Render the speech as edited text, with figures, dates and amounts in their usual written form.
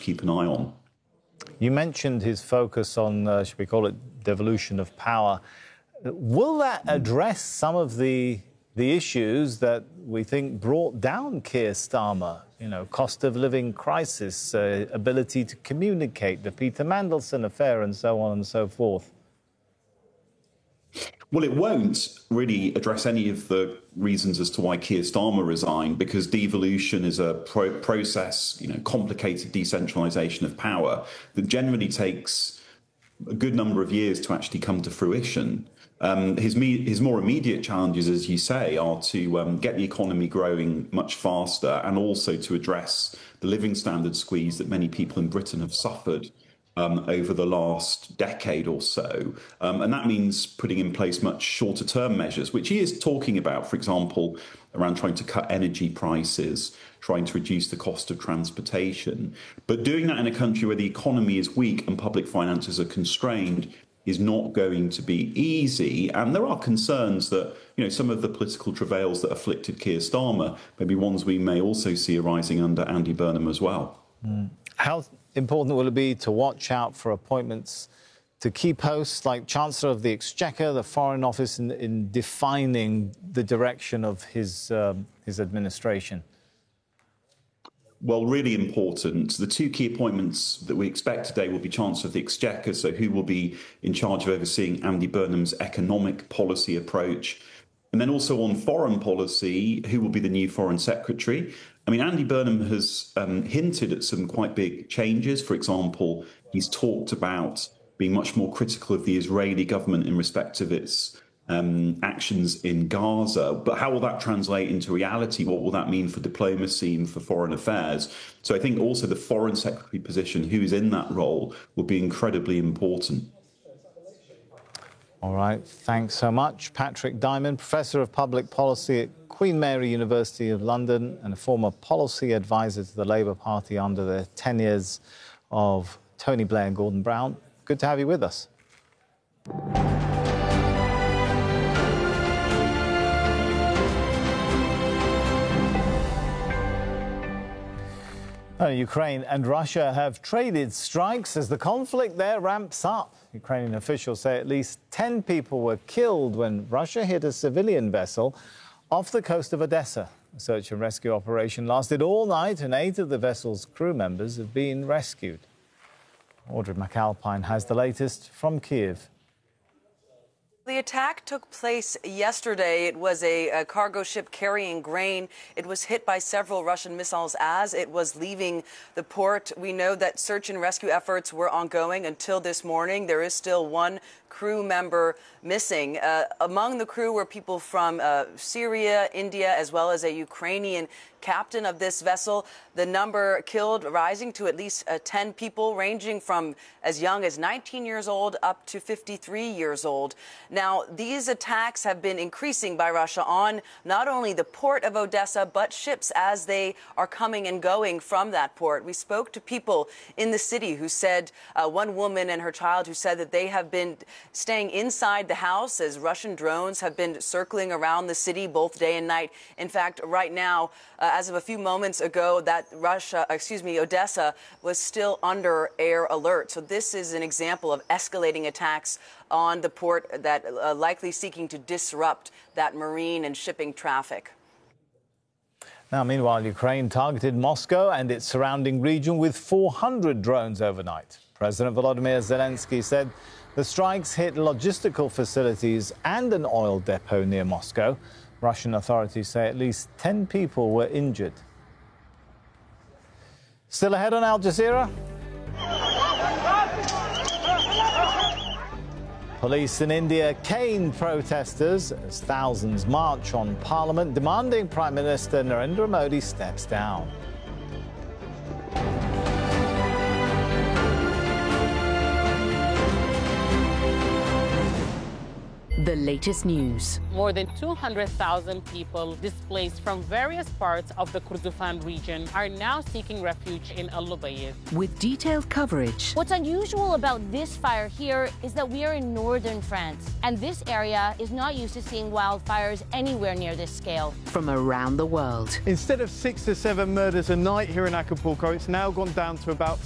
keep an eye on. You mentioned his focus on, should we call it, devolution of power. Will that address some of the issues that we think brought down Keir Starmer? You know, cost of living crisis, ability to communicate, the Peter Mandelson affair, and so on and so forth. Well, it won't really address any of the reasons as to why Keir Starmer resigned, because devolution is a process, complicated decentralisation of power that generally takes a good number of years to actually come to fruition. His more immediate challenges, as you say, are to get the economy growing much faster and also to address the living standard squeeze that many people in Britain have suffered over the last decade or so. And that means putting in place much shorter term measures, which he is talking about, for example, around trying to cut energy prices, trying to reduce the cost of transportation. But doing that in a country where the economy is weak and public finances are constrained is not going to be easy. And there are concerns that, some of the political travails that afflicted Keir Starmer may be ones we may also see arising under Andy Burnham as well. How important will it be to watch out for appointments to key posts like Chancellor of the Exchequer, the Foreign Office, in defining the direction of his administration? Well, really important. The two key appointments that we expect today will be Chancellor of the Exchequer, so who will be in charge of overseeing Andy Burnham's economic policy approach. And then also on foreign policy, who will be the new Foreign Secretary. I mean, Andy Burnham has hinted at some quite big changes. For example, he's talked about being much more critical of the Israeli government in respect of its actions in Gaza. But how will that translate into reality? What will that mean for diplomacy and for foreign affairs? So I think also the Foreign Secretary position, who is in that role, will be incredibly important. All right, thanks so much. Patrick Diamond, Professor of Public Policy at Queen Mary University of London and a former policy advisor to the Labour Party under the tenures of Tony Blair and Gordon Brown. Good to have you with us. Ukraine and Russia have traded strikes as the conflict there ramps up. Ukrainian officials say at least 10 people were killed when Russia hit a civilian vessel off the coast of Odessa. The search and rescue operation lasted all night and 8 of the vessel's crew members have been rescued. Audrey McAlpine has the latest from Kiev. The attack took place yesterday. It was a cargo ship carrying grain. It was hit by several Russian missiles as it was leaving the port. We know that search and rescue efforts were ongoing until this morning. There is still one crew member missing. Among the crew were people from Syria, India, as well as a Ukrainian captain of this vessel. The number killed rising to at least 10 people, ranging from as young as 19 years old up to 53 years old. Now, these attacks have been increasing by Russia on not only the port of Odessa, but ships as they are coming and going from that port. We spoke to people in the city who said, one woman and her child who said that they have been staying inside the house as Russian drones have been circling around the city both day and night. In fact, right now, as of a few moments ago, that Odessa was still under air alert. So this is an example of escalating attacks on the port that likely seeking to disrupt that marine and shipping traffic. Now, meanwhile, Ukraine targeted Moscow and its surrounding region with 400 drones overnight. President Volodymyr Zelensky said the strikes hit logistical facilities and an oil depot near Moscow. Russian authorities say at least 10 people were injured. Still ahead on Al Jazeera. Police in India cane protesters as thousands march on Parliament demanding Prime Minister Narendra Modi steps down. The latest news. More than 200,000 people displaced from various parts of the Kordofan region are now seeking refuge in Al Lubayid. With detailed coverage. What's unusual about this fire here is that we are in northern France, and this area is not used to seeing wildfires anywhere near this scale. From around the world. Instead of 6 to 7 murders a night here in Acapulco, it's now gone down to about